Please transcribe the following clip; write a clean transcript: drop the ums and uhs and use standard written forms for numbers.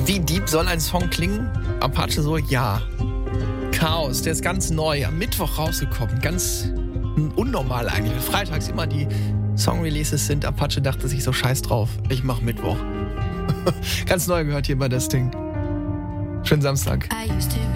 Wie deep soll ein Song klingen? Apache so, ja. Chaos, der ist ganz neu, am Mittwoch rausgekommen. Ganz unnormal eigentlich. Freitags immer die Song-Releases sind. Apache dachte sich so, scheiß drauf, ich mach Mittwoch. Ganz neu gehört hier bei das Ding. Schönen Samstag.